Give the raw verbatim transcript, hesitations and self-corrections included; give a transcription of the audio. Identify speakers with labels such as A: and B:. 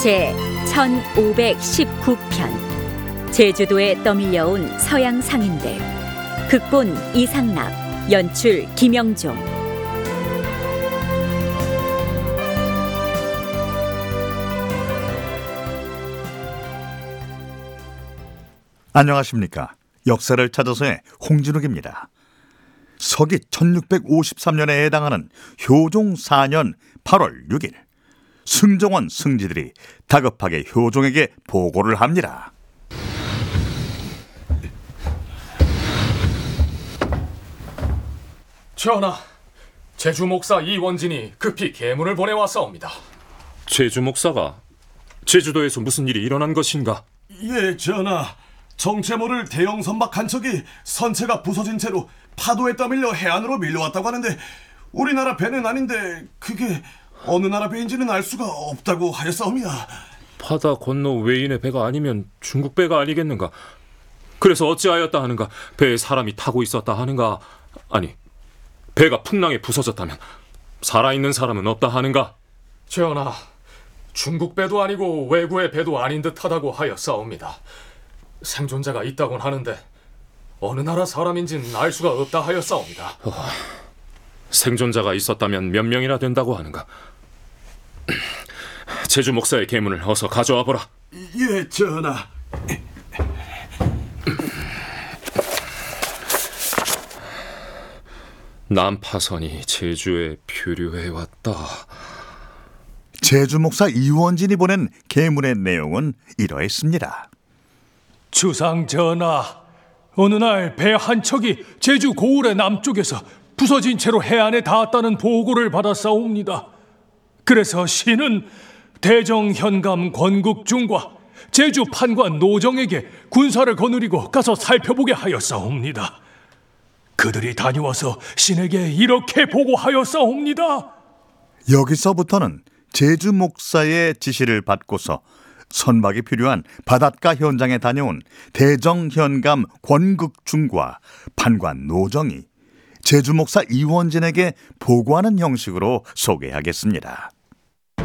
A: 제천오백십구 편 제주도에 떠밀려온 서양 상인들. 극본 이상락, 연출 김영종.
B: 안녕하십니까. 역사를 찾아서의 홍진욱입니다. 서기 천육백오십삼 년에 해당하는 효종 사 년 팔월 육일, 승정원 승지들이 다급하게 효종에게 보고를 합니다.
C: 전하, 제주 목사 이원진이 급히 계문을 보내왔사옵니다.
D: 제주 목사가 제주도에서 무슨 일이 일어난 것인가?
E: 예, 전하. 정체모를 대형 선박 한 척이 선체가 부서진 채로 파도에 떠밀려 해안으로 밀려왔다고 하는데, 우리나라 배는 아닌데 그게 어느 나라 배인지는 알 수가 없다고 하였사옵니다.
D: 바다 건너 외인의 배가 아니면 중국 배가 아니겠는가? 그래서 어찌하였다 하는가? 배에 사람이 타고 있었다 하는가? 아니, 배가 풍랑에 부서졌다면 살아있는 사람은 없다 하는가?
C: 전하, 중국 배도 아니고 외구의 배도 아닌 듯하다고 하였사옵니다. 생존자가 있다곤 하는데 어느 나라 사람인지는 알 수가 없다 하였사옵니다.
D: 어, 생존자가 있었다면 몇 명이나 된다고 하는가? 제주 목사의 계문을 어서 가져와 보라.
E: 예, 전하.
D: 남파선이 제주에 표류해 왔다.
B: 제주 목사 이원진이 보낸 계문의 내용은 이러했습니다.
F: 주상 전하, 어느 날 배 한 척이 제주 고을의 남쪽에서 부서진 채로 해안에 닿았다는 보고를 받았사옵니다. 그래서 신은 대정 현감 권국중과 제주 판관 노정에게 군사를 거느리고 가서 살펴보게 하였사옵니다. 그들이 다녀와서 신에게 이렇게 보고하였사옵니다.
B: 여기서부터는 제주 목사의 지시를 받고서 선박이 필요한 바닷가 현장에 다녀온 대정 현감 권극중과 판관 노정이 제주 목사 이원진에게 보고하는 형식으로 소개하겠습니다.